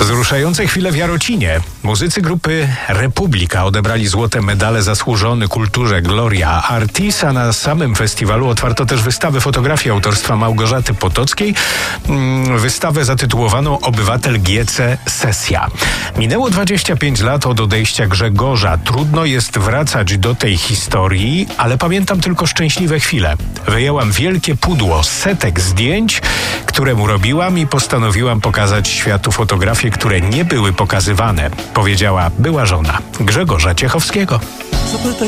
Wzruszające chwile w Jarocinie. Muzycy grupy Republika odebrali złote medale zasłużone kulturze Gloria Artis, a na samym festiwalu otwarto też wystawę fotografii autorstwa Małgorzaty Potockiej. Wystawę zatytułowaną Obywatel GC Sesja. Minęło 25 lat od odejścia Grzegorza. Trudno jest wracać do tej historii, ale pamiętam tylko szczęśliwe chwile. Wyjęłam wielkie pudło setek zdjęć, które mu robiłam i postanowiłam pokazać światu fotografie, które nie były pokazywane, powiedziała była żona Grzegorza Ciechowskiego.